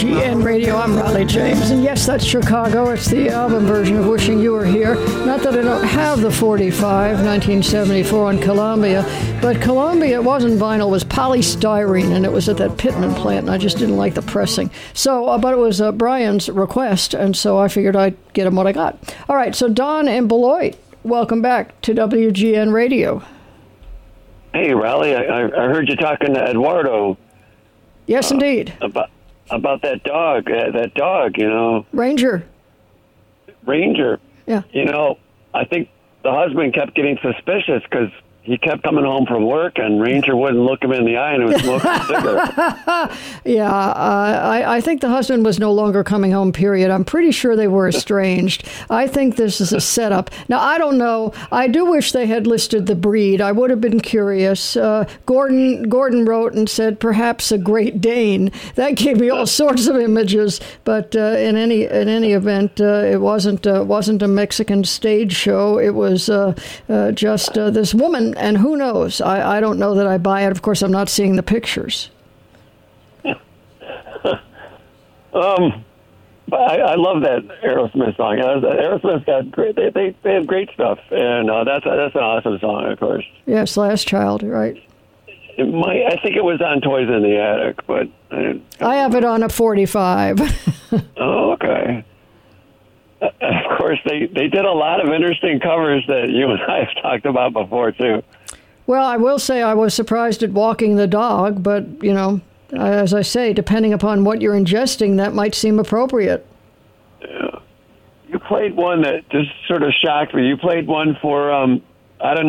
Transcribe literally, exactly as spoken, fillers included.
G N Radio, I'm Riley James, and yes, that's Chicago. It's the album version of Wishing You Were Here. Not that I don't have the forty-five, nineteen seventy-four on Columbia, but Columbia, it wasn't vinyl, it was polystyrene, and it was at that Pittman plant, and I just didn't like the pressing. So, uh, but it was uh, Brian's request, and so I figured I'd get him what I got. All right, so Don and Beloit, welcome back to W G N Radio. Hey, Riley, I, I heard you talking to Eduardo. Yes, uh, indeed. About about that dog, uh, that dog, you know. Ranger. Ranger. Yeah. You know, I think the husband kept getting suspicious because he kept coming home from work, and Ranger wouldn't look him in the eye and was smoking a cigarette. Yeah, uh, I, I think the husband was no longer coming home, period. I'm pretty sure they were estranged. I think this is a setup. Now, I don't know. I do wish they had listed the breed. I would have been curious. Uh, Gordon Gordon wrote and said, perhaps a Great Dane. That gave me all sorts of images. But uh, in any in any event, uh, it wasn't, uh, wasn't a Mexican stage show. It was uh, uh, just uh, this woman. And who knows? I, I don't know that I buy it. Of course, I'm not seeing the pictures. um, but I, I love that Aerosmith song. Aerosmith got great. They they, they have great stuff, and uh, that's that's an awesome song, of course. Yes, Last Child, right? It might, I think it was on Toys in the Attic, but I, I have it on a forty-five. Oh, okay. Of course, they, they did a lot of interesting covers that you and I have talked about before, too. Well, I will say I was surprised at Walking the Dog, but, you know, as I say, depending upon what you're ingesting, that might seem appropriate. Yeah. You played one that just sort of shocked me. You played one for, um, I don't